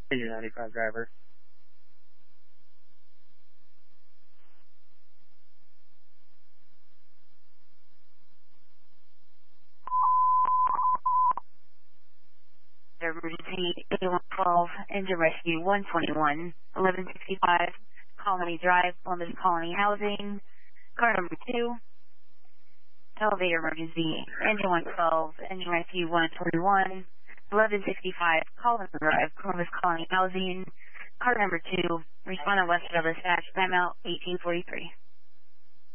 Figure 95 driver. Emergency 8112, engine rescue 121, 1165, Colony Drive, Columbus Colony Housing, car number 2, elevator emergency, engine 112, engine rescue 121, 1165, Colony Drive, Columbus Colony Housing, car number 2, respond on West Dispatch, timeout 1843.